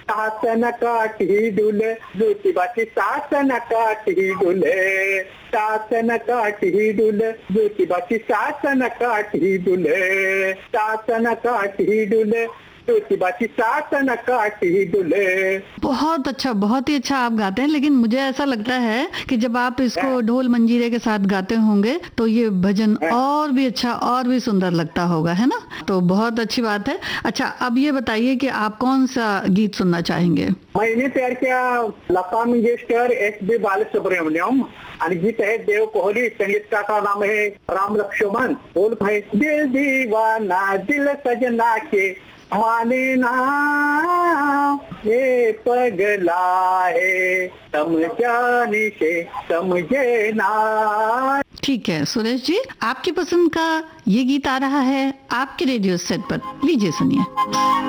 शासन काठी डुले ज्योतिबाची शासन काठी डुले शासन काठी डुले ज्योतिबाची शासन काठी डुले शासन काठी डुले ज्योतिबाची शासन काठी डुले। बहुत अच्छा, बहुत ही अच्छा आप गाते हैं, लेकिन मुझे ऐसा लगता है कि जब आप इसको ढोल मंजीरे के साथ गाते होंगे तो ये भजन और भी अच्छा और भी सुंदर लगता होगा, है ना? तो बहुत अच्छी बात है। अच्छा, अब ये बताइए कि आप कौन सा गीत सुनना चाहेंगे? मैंने तयार किया लता मंगेशकर, एस.पी. बालसुब्रमण्यम आणि गीत है देव कोहली, संगीतकार का नाम है राम लक्ष्मण। बोल भाई दिल दीवाना दिल सजना के माने ना ये पगला है समझाने से समझे ना। ठीक है सुरेश जी, आपकी पसंद का ये गीत आ रहा है आपके रेडियो सेट पर, लीजिए सुनिए।